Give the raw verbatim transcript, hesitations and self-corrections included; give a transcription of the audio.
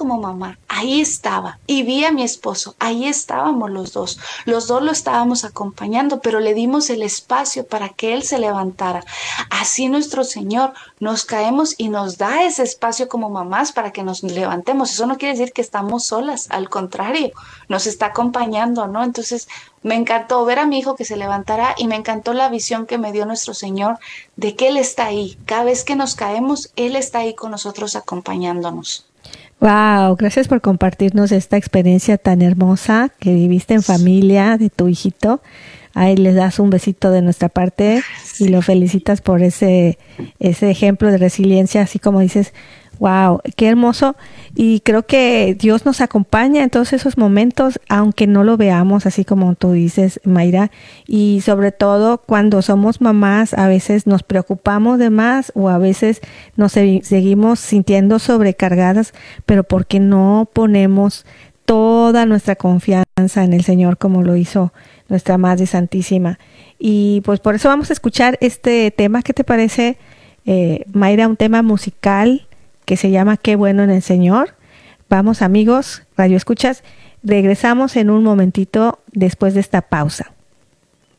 como mamá, ahí estaba. Y vi a mi esposo, ahí estábamos los dos. Los dos lo estábamos acompañando, pero le dimos el espacio para que él se levantara. Así nuestro Señor, nos caemos y nos da ese espacio como mamás para que nos levantemos. Eso no quiere decir que estamos solas, al contrario, nos está acompañando, ¿no? Entonces, me encantó ver a mi hijo que se levantara y me encantó la visión que me dio nuestro Señor de que Él está ahí. Cada vez que nos caemos, Él está ahí con nosotros acompañándonos. Wow, gracias por compartirnos esta experiencia tan hermosa que viviste en familia de tu hijito. Ahí les das un besito de nuestra parte y lo felicitas por ese, ese ejemplo de resiliencia, así como dices, wow, qué hermoso. Y creo que Dios nos acompaña en todos esos momentos, aunque no lo veamos, así como tú dices, Mayra. Y sobre todo cuando somos mamás, a veces nos preocupamos de más o a veces nos se- seguimos sintiendo sobrecargadas, pero porque no ponemos toda nuestra confianza en el Señor como lo hizo nuestra Madre Santísima. Y pues por eso vamos a escuchar este tema. ¿Qué te parece, eh, Mayra? Un tema musical que se llama Qué bueno en el Señor. Vamos, amigos, Radio Escuchas, regresamos en un momentito después de esta pausa.